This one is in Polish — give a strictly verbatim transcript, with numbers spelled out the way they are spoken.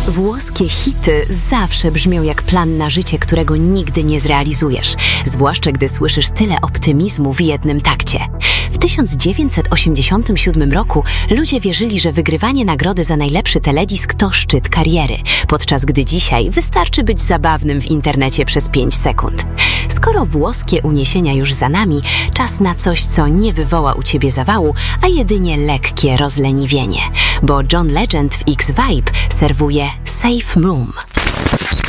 Włoskie hity zawsze brzmią jak plan na życie, którego nigdy nie zrealizujesz, zwłaszcza gdy słyszysz tyle optymizmu w jednym takcie. W tysiąc dziewięćset osiemdziesiątym siódmym roku ludzie wierzyli, że wygrywanie nagrody za najlepszy teledisk to szczyt kariery, podczas gdy dzisiaj wystarczy być zabawnym w internecie przez pięć sekund. Skoro włoskie uniesienia już za nami, czas na coś, co nie wywoła u ciebie zawału, a jedynie lekkie rozleniwienie, bo John Legend w X-Vibe serwuje Safe Room.